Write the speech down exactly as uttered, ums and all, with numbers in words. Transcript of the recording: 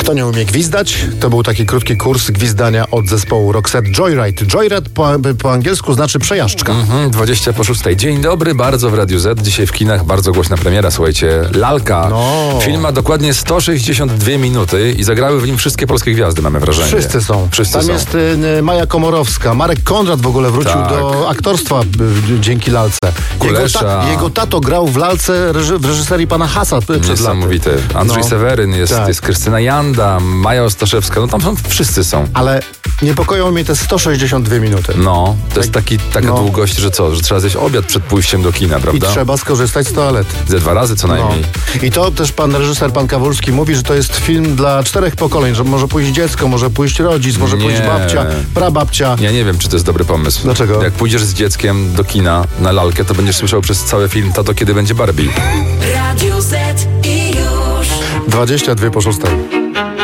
Kto nie umie gwizdać? To był taki krótki kurs gwizdania od zespołu Roxette Joyride. Joyride po, po angielsku znaczy przejażdżka. Mhm, dwadzieścia po szóstej. Dzień dobry, bardzo w Radiu Z. Dzisiaj w kinach bardzo głośna premiera, słuchajcie. Lalka. No. Film ma dokładnie sto sześćdziesiąt dwie minuty i zagrały w nim wszystkie polskie gwiazdy, mamy wrażenie. Wszyscy są. Wszyscy Tam są. jest y, Maja Komorowska. Marek Konrad w ogóle wrócił Tak. do aktorstwa y, dzięki lalce. Jego, Kulesza. jego tato grał w lalce reży, w reżyserii pana Hasa y, przed laty. Niesamowite. Andrzej No. Seweryn, jest, Tak. jest Krystyna Janda, Maja Ostaszewska, no tam są, wszyscy są. Ale niepokoją mnie te sto sześćdziesiąt dwie minuty. No, to jest taki, taka no. długość, że co, że trzeba zjeść obiad przed pójściem do kina, I prawda? trzeba skorzystać z toalety. Ze dwa razy co No. najmniej. I to też pan reżyser, pan Kawulski mówi, że to jest film dla czterech pokoleń, że może pójść dziecko, może pójść rodzic, może Nie. pójść babcia, prababcia. Ja nie wiem, czy to jest dobry pomysł. Dlaczego? Jak pójdziesz z dzieckiem do kina na lalkę, to będziesz słyszał przez cały film, tato, kiedy będzie Barbie. Radio Z i już dwadzieścia dwie po szóstej.